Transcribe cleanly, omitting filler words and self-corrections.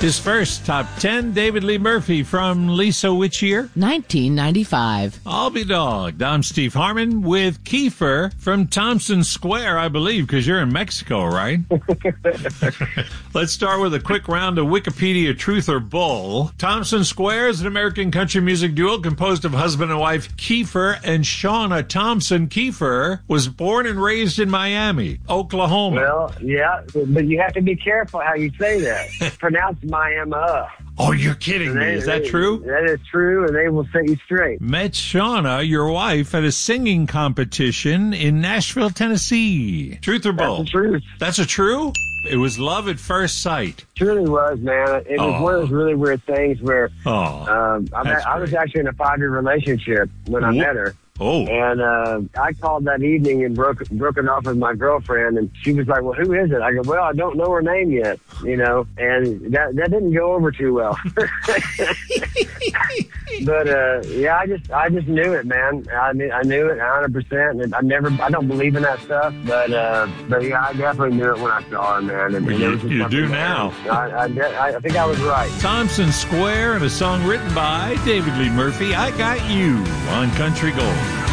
His first top 10, David Lee Murphy from Lisa, which year? 1995. I'll Be Dogged. I'm Steve Harmon with Kiefer from Thompson Square, I believe, because you're in Mexico, right? Let's start with a quick round of Wikipedia Truth or Bull. Thompson Square is an American country music duo composed of husband and wife Kiefer and Shauna Thompson. Kiefer was born and raised in Miami, Oklahoma. Well, yeah, but you have to be careful how you say that. Pronounce Miami. Oh, you're kidding me. Is that true? That is true, and they will set you straight. Met Shauna, your wife, at a singing competition in Nashville, Tennessee. Truth or bull? That's the truth. That's a true? It was love at first sight. It really was, man. It was one of those really weird things where I was actually in a 5-year relationship when I met her. Oh. And I called that evening and broke it off with my girlfriend, and she was like, well, who is it? I go, well, I don't know her name yet, and that didn't go over too well. But yeah, I just knew it, man. I knew it 100%, and I don't believe in that stuff, but yeah, I definitely knew it when I saw her, man. And you do now. I think I was right. Thompson Square and a song written by David Lee Murphy, I Got You on Country Gold.